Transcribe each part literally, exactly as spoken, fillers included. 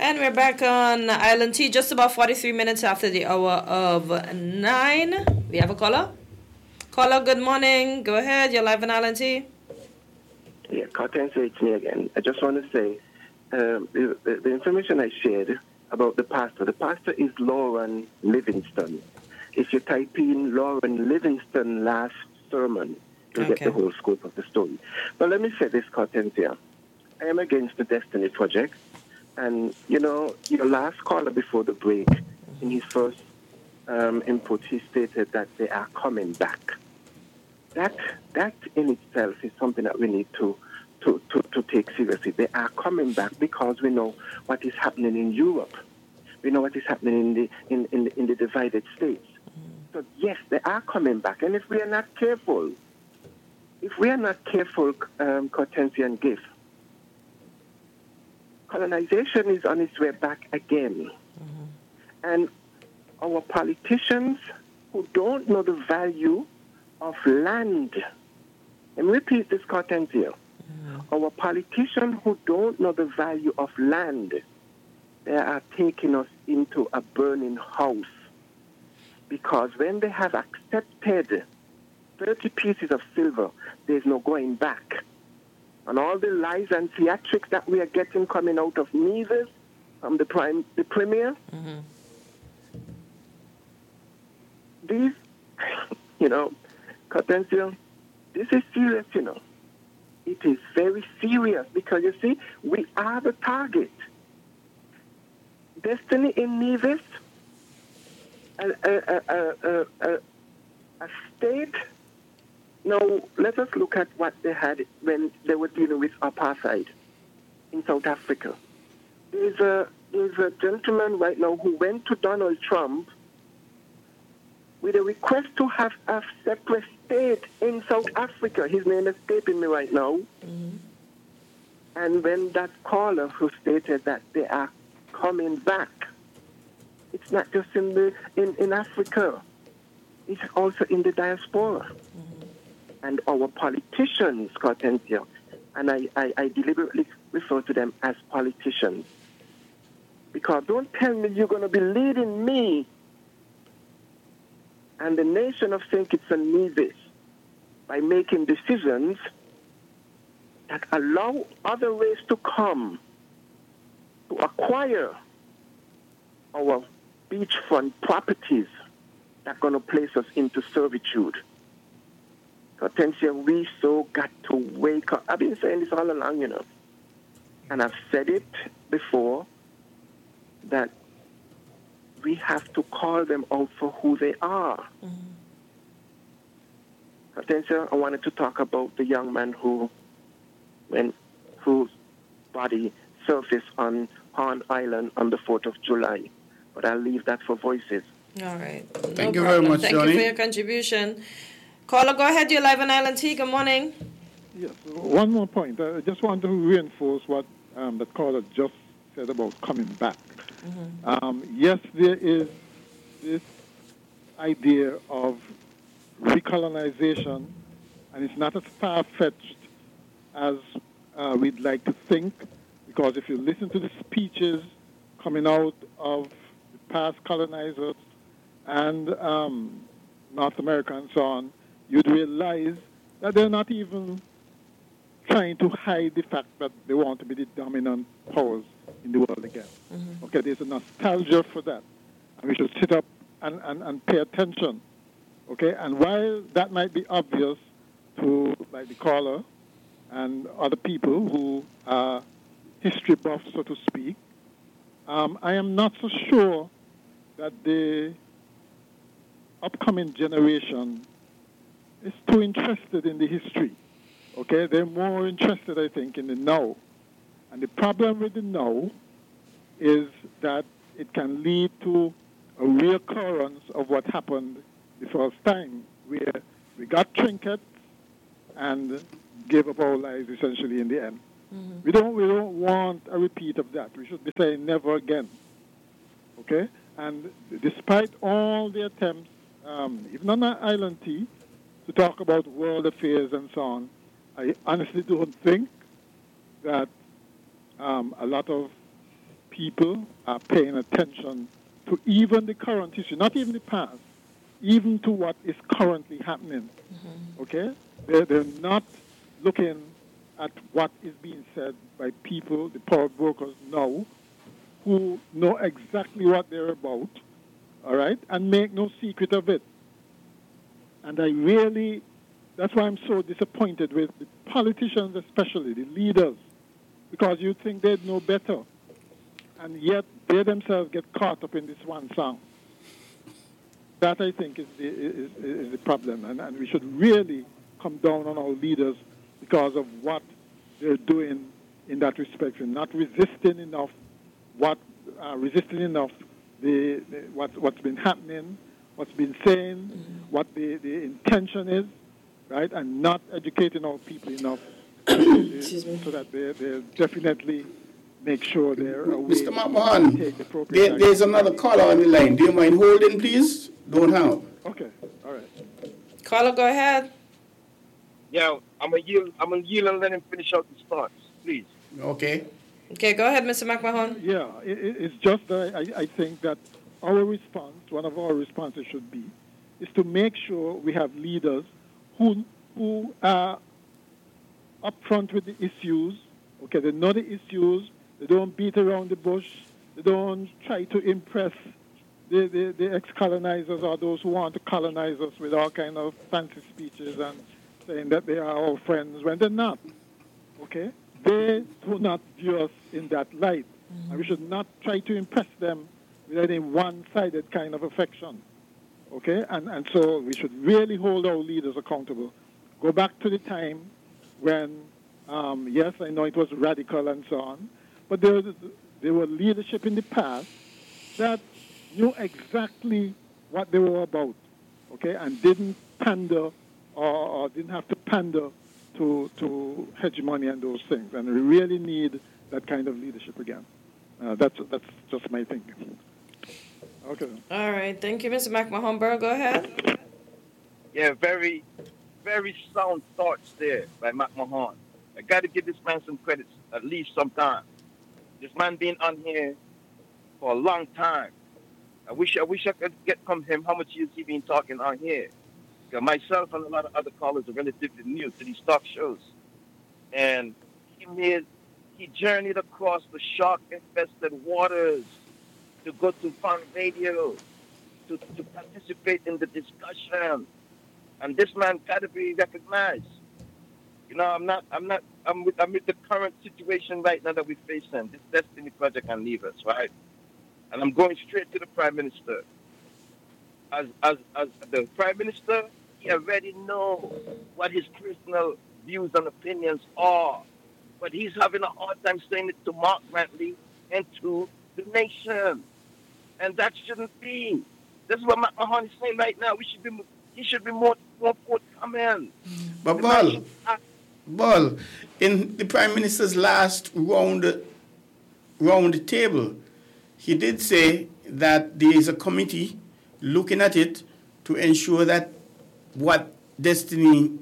And we're back on Island T, just about forty-three minutes after the hour of nine. We have a caller. Caller, good morning. Go ahead. You're live on Island T. Yeah, Carten, so it's me again. I just want to say um, the, the, the information I shared about the pastor, the pastor is Lauren Livingston. If you type in Lauren Livingston last sermon, you'll okay. get the whole scope of the story. But let me say this, Cartensia. I am against the Destiny Project. And, you know, your last caller before the break, in his first um, input, he stated that they are coming back. That that in itself is something that we need to, to, to, to take seriously. They are coming back because we know what is happening in Europe. We know what is happening in the in, in, the, in the divided states. So, yes, they are coming back. And if we are not careful, if we are not careful, um, Cortensia and Gift, colonization is on its way back again. Mm-hmm. And our politicians who don't know the value of land, and repeat this, Cortensia, mm-hmm. our politicians who don't know the value of land, they are taking us into a burning house. Because when they have accepted thirty pieces of silver, there's no going back. And all the lies and theatrics that we are getting coming out of Nevis, from the prime, the premier, mm-hmm. these, you know, Cortensia, this is serious, you know. It is very serious because, you see, we are the target. Destiny in Nevis, a, a, a, a, a, a state. Now, let us look at what they had when they were dealing with apartheid in South Africa. There's a, there's a gentleman right now who went to Donald Trump with a request to have a separate state in South Africa. His name is escaping me right now. Mm-hmm. And when that caller who stated that they are coming back, it's not just in the in, in Africa, it's also in the diaspora. Mm-hmm. And our politicians, Cortensia, and I, I, I deliberately refer to them as politicians. Because don't tell me you're going to be leading me and the nation of Saint Kitts and Nevis by making decisions that allow other races to come to acquire our beachfront properties that are going to place us into servitude. Attention, we so got to wake up. I've been saying this all along, you know. And I've said it before, that we have to call them out for who they are. Mm-hmm. Attention, I wanted to talk about the young man who, when, whose body surfaced on Horn Island on the fourth of July. But I'll leave that for voices. All right. No Thank you problem. very much, Thank Johnny. you for your contribution. Caller, go ahead. You're live on Island T. Good morning. Yes. One more point. I just want to reinforce what um, the caller just said about coming back. Mm-hmm. Um, yes, there is this idea of recolonization, and it's not as far-fetched as uh, we'd like to think, because if you listen to the speeches coming out of the past colonizers and um, North America and so on, you'd realize that they're not even trying to hide the fact that they want to be the dominant powers in the world again. Mm-hmm. Okay, there's a nostalgia for that. And we should sit up and, and, and pay attention. Okay, and while that might be obvious to like the caller and other people who are history buffs, so to speak, um, I am not so sure that the upcoming generation is too interested in the history. Okay, they're more interested, I think, in the now. And the problem with the now is that it can lead to a reoccurrence of what happened the first time, where we got trinkets and gave up our lives essentially in the end. Mm-hmm. We don't we don't want a repeat of that. We should be saying never again. Okay? And despite all the attempts, um, even on Island T, to talk about world affairs and so on, I honestly don't think that um, a lot of people are paying attention to even the current issue, not even the past, even to what is currently happening. Mm-hmm. Okay? They're, they're not looking at what is being said by people, the power brokers now, who know exactly what they're about, all right, and make no secret of it. And I really, that's why I'm so disappointed with the politicians, especially the leaders, because you think they'd know better, and yet they themselves get caught up in this one song. That, I think, is the, is, is the problem, and, and we should really come down on our leaders because of what they're doing in that respect, and not resisting enough what uh, resisting enough the, the what what's been happening, what's been saying, mm-hmm. what the, the intention is, right, and not educating our people enough so that they they definitely make sure they're aware. Mister McMahon, there, there's another caller on the line. Do you mind holding, please? Don't hang up. Okay, all right. Caller, go ahead. Yeah, I'm gonna yield. I'm gonna yield and let him finish out his thoughts, please. Okay. Okay, go ahead, Mister McMahon. Yeah, it, it's just that I, I think that our response, one of our responses should be, is to make sure we have leaders who who are upfront with the issues. Okay, they know the issues. They don't beat around the bush. They don't try to impress the, the, the ex-colonizers or those who want to colonize us with all kind of fancy speeches and saying that they are our friends when they're not. Okay? They do not view us in that light. Mm-hmm. And we should not try to impress them with any one-sided kind of affection. Okay? And, and so we should really hold our leaders accountable. Go back to the time when, um, yes, I know it was radical and so on, but there was, there were leadership in the past that knew exactly what they were about, okay, and didn't pander or, or didn't have to pander to, to hegemony and those things. And we really need that kind of leadership again. Uh, that's that's just my thinking. Okay. All right. Thank you, Mister McMahon. Go ahead. Yeah, very, very sound thoughts there by McMahon. I got to give this man some credit, at least sometime. This man been on here for a long time. I wish I wish I could get from him how much years he been talking on here. Because myself and a lot of other callers are relatively new to these talk shows. And he made, he journeyed across the shark-infested waters to go to Fun Radio, to, to participate in the discussion. And this man got to be recognized. You know, I'm not, I'm not, I'm with, I'm with the current situation right now that we're facing. This Destiny Project can leave us, right? And I'm going straight to the Prime Minister. As, as, as the Prime Minister, he already knows what his personal views and opinions are. But he's having a hard time saying it to Mark Brantley and to the nation. And that shouldn't be. This is what McMahon is saying right now. We should be, he should be more, more forthcoming. But, Ball, Ball, in the Prime Minister's last round, round table, he did say that there is a committee looking at it to ensure that what Destiny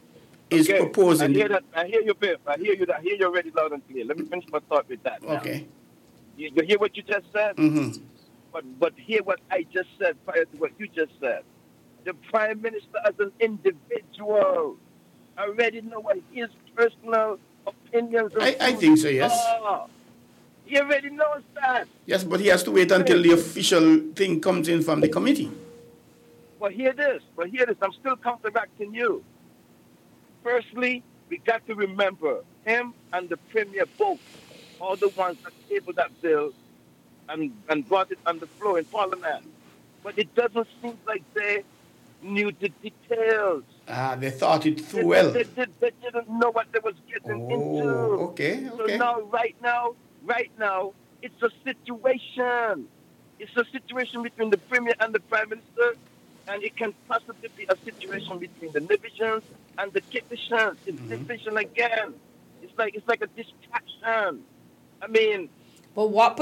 is okay. proposing. I hear that. I hear you, Bill. I hear you. I hear you already loud and clear. Let me finish my thought with that. Now. Okay. You, you hear what you just said? Mm-hmm. But but hear what I just said prior to what you just said. The Prime Minister as an individual already know what his personal opinions are. I, I think so, yes. Are. He already knows that. Yes, but he has to wait until the official thing comes in from the committee. Well, hear this. Well, hear this. I'm still counteracting you. Firstly, we got to remember him and the Premier both are the ones that tabled that bill and, and brought it on the floor in Parliament. But it doesn't seem like they knew the details. Ah, they thought it through they, well. They, they, they didn't know what they was getting oh, into. Okay, so okay. now, right now, right now, it's a situation. It's a situation between the Premier and the Prime Minister, and it can possibly be a situation between the divisions and the technicians. It's mm-hmm. division again. It's like it's like a distraction. I mean, but what